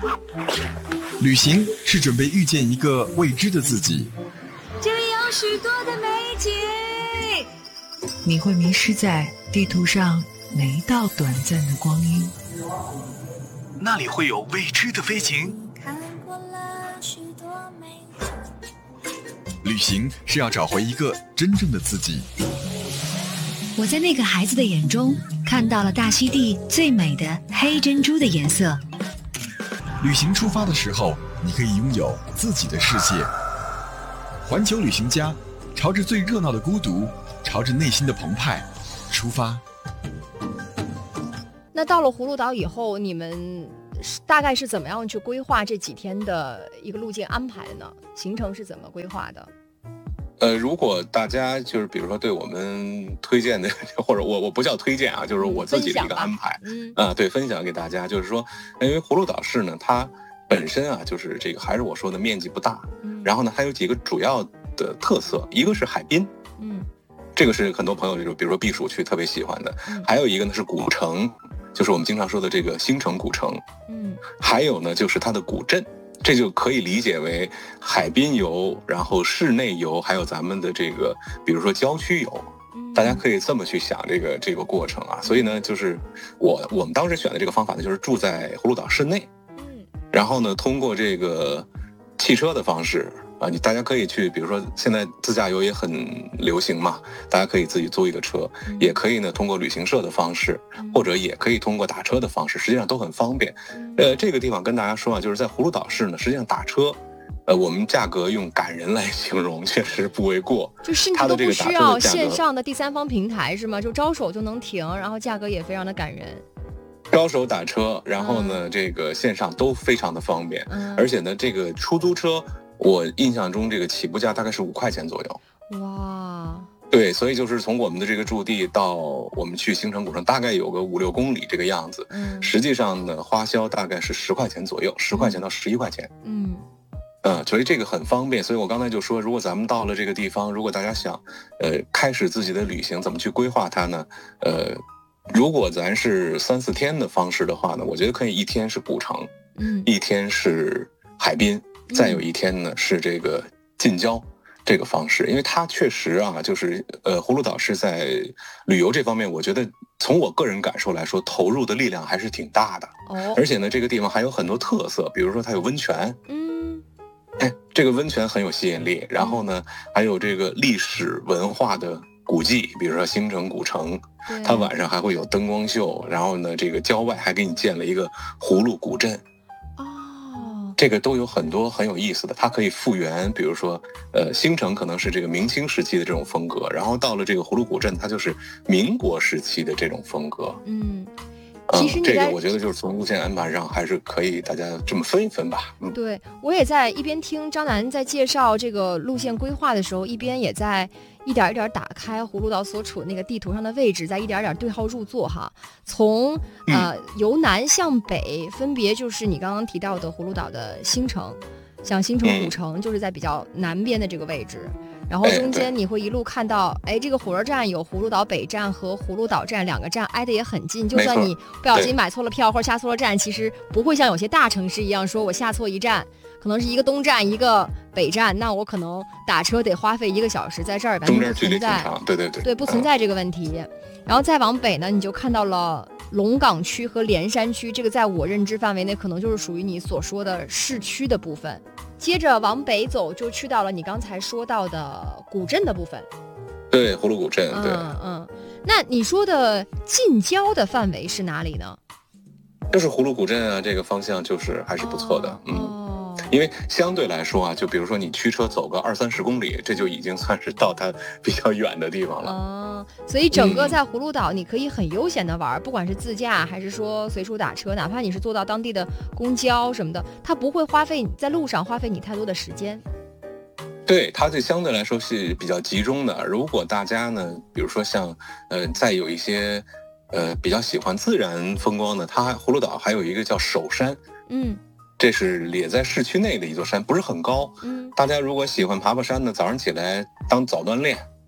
旅行是准备遇见一个未知的自己， 这里有许多的美景， 你会迷失在地图上每一道短暂的光阴， 那里会有未知的飞行。 看过了许多美景。 旅行是要找回一个真正的自己。 我在那个孩子的眼中看到了大溪地最美的黑珍珠的颜色。 旅行出发的时候，你可以拥有自己的世界。环球旅行家，朝着最热闹的孤独，朝着内心的澎湃出发。 那到了葫芦岛以后，你们大概是怎么样去规划这几天的一个路径安排的呢？行程是怎么规划的？ 如果大家就是比如说对我们推荐的，或者我不叫推荐啊，就是我自己的一个安排，对，分享给大家，就是说，因为葫芦岛市呢，它本身啊，就是这个还是我说的面积不大，然后呢，它有几个主要的特色，一个是海滨，这个是很多朋友就比如说避暑区特别喜欢的，还有一个呢是古城，就是我们经常说的这个新城古城，还有呢就是它的古镇。这就可以理解为海滨游，然后室内游，还有咱们的这个，比如说郊区游，大家可以这么去想这个过程啊。所以呢，就是我们当时选的这个方法呢，就是住在葫芦岛市内，然后呢，通过这个汽车的方式啊，大家可以去，比如说现在自驾游也很流行嘛，大家可以自己租一个车，也可以呢通过旅行社的方式，或者也可以通过打车的方式，实际上都很方便。这个地方跟大家说啊，就是在葫芦岛市呢，实际上打车，我们价格用感人来形容，确实不为过。 就甚至都不需要线上的第三方平台是吗？就招手就能停，然后价格也非常的感人。 招手打车，然后呢，这个线上都非常的方便，而且呢，这个出租车，我印象中这个起步价大概是5块钱左右。 哇！ 对，所以就是从我们的这个驻地到我们去新城古城，大概有个5-6公里这个样子。实际上呢，花销大概是10块钱左右，10块钱到11块钱。所以这个很方便。所以我刚才就说，如果咱们到了这个地方，如果大家想，开始自己的旅行，怎么去规划它呢？如果咱是3-4天的方式的话呢，我觉得可以1天是古城，1天是海滨，再有1天呢是这个近郊。这个方式，因为它确实啊，就是葫芦岛是在旅游这方面，我觉得从我个人感受来说，投入的力量还是挺大的。而且呢，这个地方还有很多特色，比如说它有温泉，这个温泉很有吸引力。然后呢，还有这个历史文化的古迹，比如说新城古城，它晚上还会有灯光秀。然后呢，这个郊外还给你建了一个葫芦古镇。这个都有很多很有意思的，它可以复原，比如说，新城可能是这个明清时期的这种风格，然后到了这个葫芦古镇，它就是民国时期的这种风格。其实这个我觉得就是从路线安排上还是可以大家这么分一分吧。 对，我也在一边听张楠在介绍这个路线规划的时候，一边也在一点一点打开葫芦岛所处的那个地图上的位置，在一点点对号入座哈。从由南向北，分别就是你刚刚提到的葫芦岛的新城，像新城古城就是在比较南边的这个位置。然后中间你会一路看到，这个火车站有葫芦岛北站和葫芦岛站2个站挨得也很近，就算你不小心买错了票或者下错了站，其实不会像有些大城市一样说我下错一站，可能是一个东站一个北站，那我可能打车得花费1个小时，在这儿完全不存在，对，不存在这个问题。然后再往北呢，你就看到了龙岗区和连山区，这个在我认知范围内可能就是属于你所说的市区的部分。接着往北走，就去到了你刚才说到的古镇的部分。 对，葫芦古镇。对， 那你说的近郊的范围是哪里呢？ 就是葫芦古镇啊，这个方向就是还是不错的。因为相对来说啊，就比如说你驱车走个20-30公里，这就已经算是到它比较远的地方了。 所以整个在葫芦岛你可以很悠闲的玩，不管是自驾还是说随处打车，哪怕你是坐到当地的公交什么的，它不会在路上花费你太多的时间。 对，它就相对来说是比较集中的。如果大家呢，比如说像再有一些比较喜欢自然风光的，它葫芦岛还有一个叫首山。这是也在市区内的一座山，不是很高。大家如果喜欢爬山呢，早上起来当早锻炼，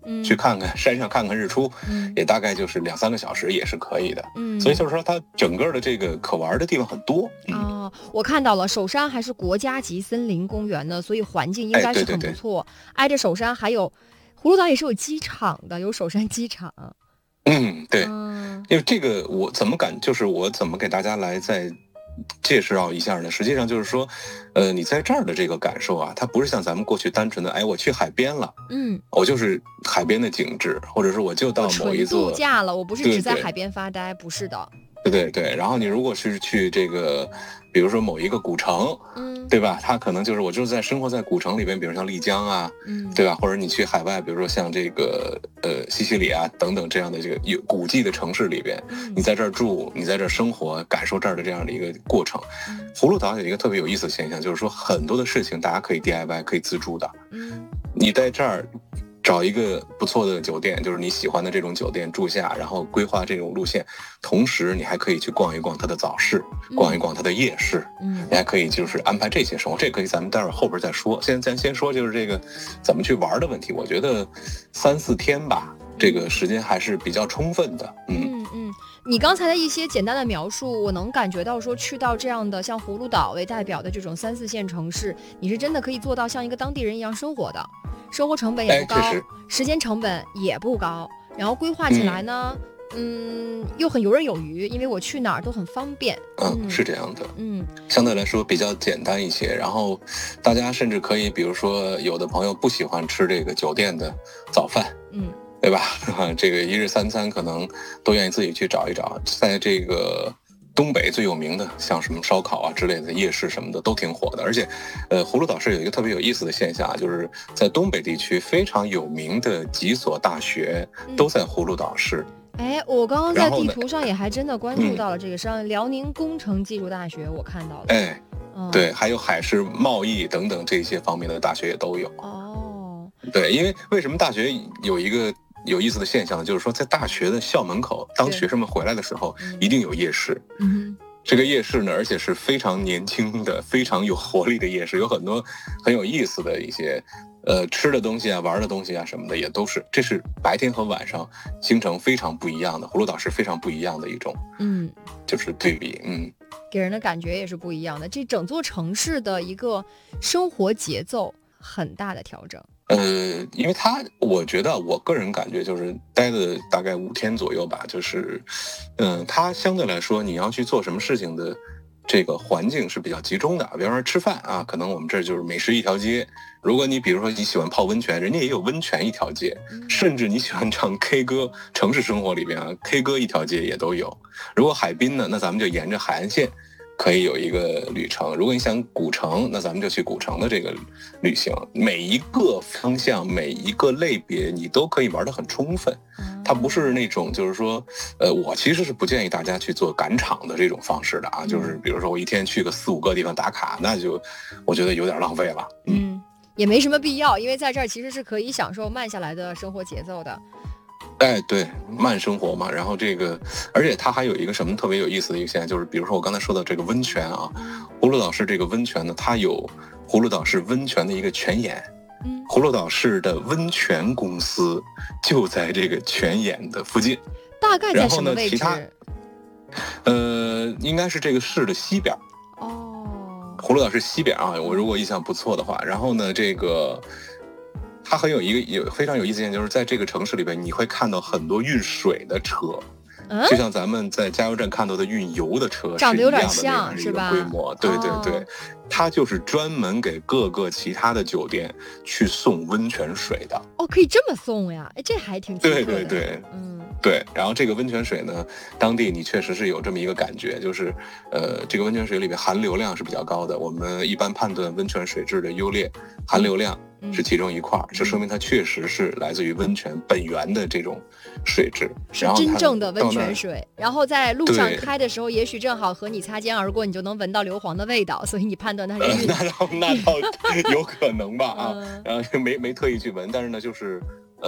去看看山上看看日出，也大概就是2-3个小时也是可以的。所以就是说它整个的这个可玩的地方很多。 我看到了，首山还是国家级森林公园的，所以环境应该是很不错。挨着首山还有葫芦岛也是有机场的，有首山机场。 对，因为这个我怎么给大家来再介绍一下呢？实际上就是说，你在这儿的这个感受啊，它不是像咱们过去单纯的，我去海边了，我就是海边的景致，或者是我就到某一座度假了，我不是只在海边发呆，不是的。 对，然后你如果是去这个，比如说某一个古城，对吧？它可能就是我就是生活在古城里边，比如像丽江啊，对吧？或者你去海外，比如说像这个西西里啊等等这样的这个有古迹的城市里边，你在这儿住，你在这儿生活，感受这儿的这样的一个过程。葫芦岛有一个特别有意思的现象，就是说很多的事情大家可以 DIY 可以自助的，你在这儿找一个不错的酒店，就是你喜欢的这种酒店住下，然后规划这种路线，同时你还可以去逛一逛它的早市，逛一逛它的夜市，你还可以就是安排这些生活，这可以咱们待会儿后边再说。咱先说就是这个怎么去玩的问题，我觉得3-4天吧，这个时间还是比较充分的。 你刚才的一些简单的描述，我能感觉到说去到这样的像葫芦岛为代表的这种3-4线城市，你是真的可以做到像一个当地人一样生活的，生活成本也不高，时间成本也不高，然后规划起来呢，又很游刃有余，因为我去哪儿都很方便。 是这样的。相对来说比较简单一些，然后大家甚至可以，比如说有的朋友不喜欢吃这个酒店的早饭，对吧？这个1日3餐可能都愿意自己去找一找，在这个东北最有名的像什么烧烤啊之类的夜市什么的都挺火的。而且葫芦岛市有一个特别有意思的现象，就是在东北地区非常有名的几所大学都在葫芦岛市。 我刚刚在地图上也还真的关注到了这个，像辽宁工程技术大学我看到了。 对，还有海事贸易等等这些方面的大学也都有。对，因为为什么大学有一个有意思的现象，就是说在大学的校门口，当学生们回来的时候，一定有夜市。这个夜市呢，而且是非常年轻的、非常有活力的夜市，有很多很有意思的一些吃的东西啊、玩的东西啊什么的，也都是。这是白天和晚上形成非常不一样的，葫芦岛是非常不一样的一种，就是对比， 给人的感觉也是不一样的。这整座城市的一个生活节奏很大的调整。 因为我觉得我个人感觉就是待了大概5天左右吧，就是，它相对来说你要去做什么事情的这个环境是比较集中的。比方说吃饭啊，可能我们这就是美食一条街。如果你比如说你喜欢泡温泉，人家也有温泉一条街，甚至你喜欢唱 K 歌，城市生活里边啊 K 歌一条街也都有。如果海滨呢，那咱们就沿着海岸线可以有一个旅程。如果你想古城，那咱们就去古城的这个旅行。每一个方向，每一个类别，你都可以玩得很充分。它不是那种就是说，我其实是不建议大家去做赶场的这种方式的啊。就是比如说我一天去个4-5个地方打卡，那就我觉得有点浪费了。 也没什么必要，因为在这儿其实是可以享受慢下来的生活节奏的。 对，慢生活嘛。然后这个，而且它还有一个什么特别有意思的一个现象，就是比如说我刚才说的这个温泉啊，葫芦岛市这个温泉呢，它有葫芦岛市温泉的一个泉眼。葫芦岛市的温泉公司就在这个泉眼的附近。 大概在什么位置？ 然后呢，其他，应该是这个市的西边。葫芦岛市西边啊，我如果印象不错的话。然后呢，这个它很有一个非常有意思的，就是在这个城市里边，你会看到很多运水的车，就像咱们在加油站看到的运油的车长得有点像，是吧？规模，对，它就是专门给各个其他的酒店去送温泉水的。 可以这么送呀？这还挺奇特的。 对，然后这个温泉水呢，当地你确实是有这么一个感觉，就是这个温泉水里面含硫量是比较高的。我们一般判断温泉水质的优劣，含硫量是其中一块，就说明它确实是来自于温泉本源的这种水质， 是真正的温泉水。然后在路上开的时候，也许正好和你擦肩而过，你就能闻到硫磺的味道，所以你判断它是运。 那倒有可能吧然后没特意去闻，但是呢，就是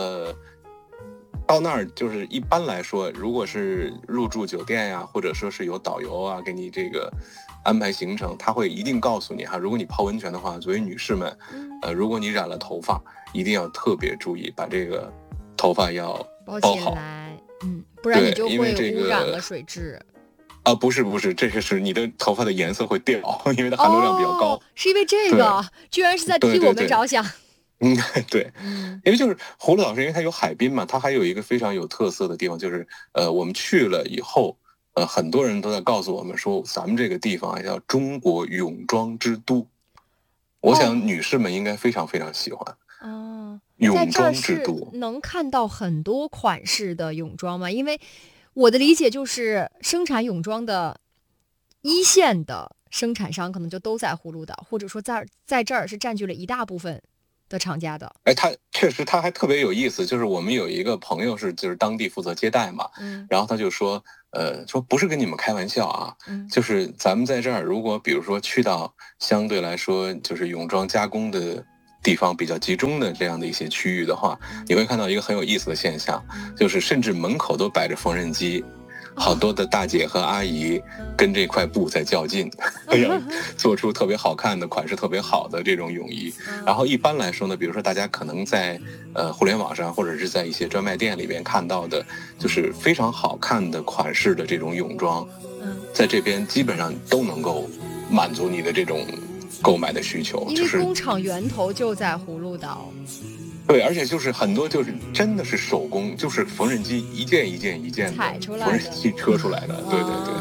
到那儿就是一般来说，如果是入住酒店呀，或者说是有导游啊给你这个安排行程，他会一定告诉你哈，如果你泡温泉的话，作为女士们，如果你染了头发，一定要特别注意把这个头发要包好， 不然你就会污染了水质。 不是，这个是你的头发的颜色会掉，因为它含硫量比较高。 是因为这个，居然是在替我们着想。 对，因为就是葫芦岛是因为它有海滨嘛，它还有一个非常有特色的地方，就是我们去了以后，很多人都在告诉我们说，咱们这个地方啊叫中国泳装之都。我想女士们应该非常非常喜欢。泳装之都能看到很多款式的泳装吗？因为我的理解就是生产泳装的一线的生产商可能就都在葫芦岛，或者说在这儿是占据了一大部分的厂家的。 它确实它还特别有意思，就是我们有一个朋友就是当地负责接待嘛，然后他就说说不是跟你们开玩笑啊，就是咱们在这儿如果比如说去到相对来说就是泳装加工的地方比较集中的这样的一些区域的话，你会看到一个很有意思的现象，就是甚至门口都摆着缝纫机，好多的大姐和阿姨跟这块布在较劲，要做出特别好看的款式特别好的这种泳衣。然后一般来说呢，比如说大家可能在互联网上或者是在一些专卖店里边看到的就是非常好看的款式的这种泳装，在这边基本上都能够满足你的这种购买的需求， 因为工厂源头就在葫芦岛。 对，而且就是很多就是真的是手工，就是缝纫机一件一件的缝纫机车出来的，对对对。